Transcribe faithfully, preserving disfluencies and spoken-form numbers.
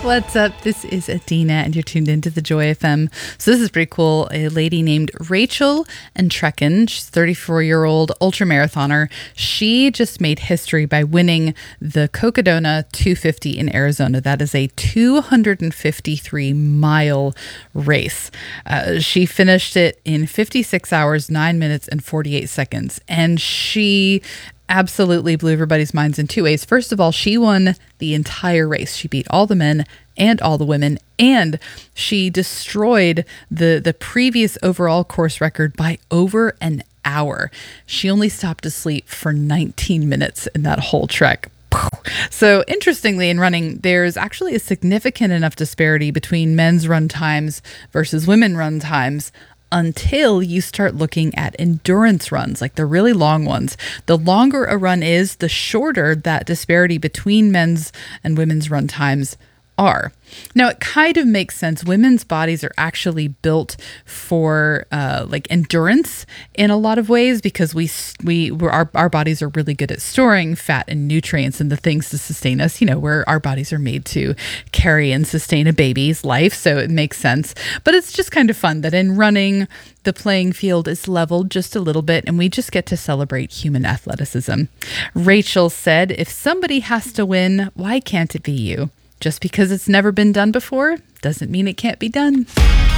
What's up? This is Adina, and you're tuned into the Joy F M. So this is pretty cool. A lady named Rachel Entrekin, she's a thirty-four-year-old ultramarathoner. She just made history by winning the Cocodona two fifty in Arizona. That is a two hundred fifty-three mile race. Uh, she finished it in fifty-six hours, nine minutes, and forty-eight seconds. And she absolutely blew everybody's minds in two ways. First of all, she won the entire race. She beat all the men and all the women, and she destroyed the the previous overall course record by over an hour. She only stopped to sleep for nineteen minutes in that whole trek. So interestingly, in running, there's actually a significant enough disparity between men's run times versus women run times until you start looking at endurance runs, like the really long ones. The longer a run is, the shorter that disparity between men's and women's run times are. Now, it kind of makes sense. Women's bodies are actually built for uh, like endurance in a lot of ways, because we we we're, our our bodies are really good at storing fat and nutrients and the things to sustain us. You know, where our bodies are made to carry and sustain a baby's life, so it makes sense. But it's just kind of fun that in running, the playing field is leveled just a little bit, and we just get to celebrate human athleticism. Rachel said, "If somebody has to win, why can't it be you? Just because it's never been done before doesn't mean it can't be done."